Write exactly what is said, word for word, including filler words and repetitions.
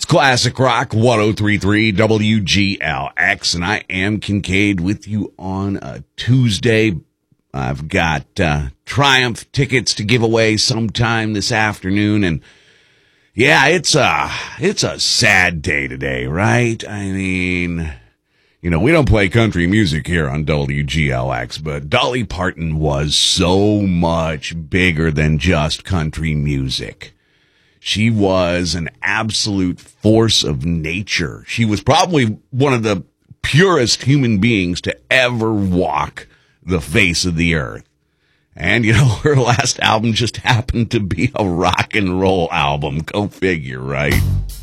Classic Rock one oh three point three W G L X, and I am Kincaid with you on a Tuesday. I've got uh, Triumph tickets to give away sometime this afternoon, and yeah, it's a, it's a sad day today, right? I mean, you know, we don't play country music here on W G L X, but Dolly Parton was so much bigger than just country music. She was an absolute force of nature. She was probably one of the purest human beings to ever walk the face of the earth. And, you know, her last album just happened to be a rock and roll album. Go figure, right?